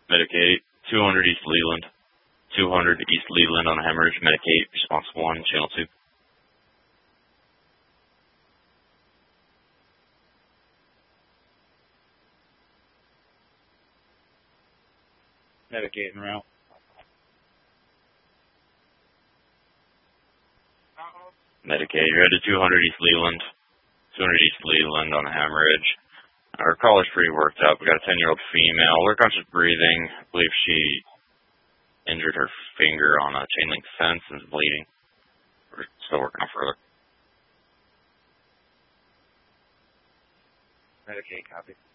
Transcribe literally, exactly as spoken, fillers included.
Medicaid, two hundred East Leland. two hundred East Leland on a hemorrhage. Medicaid, response one, channel two. Medicaid en route. Medicaid, you're headed two hundred East Leland. two hundred East Leland on a hemorrhage. Our call is pretty worked up. We got a ten-year-old female. We're conscious breathing. I believe she injured her finger on a chain link fence and is bleeding. We're still working on further. Medicaid, copy.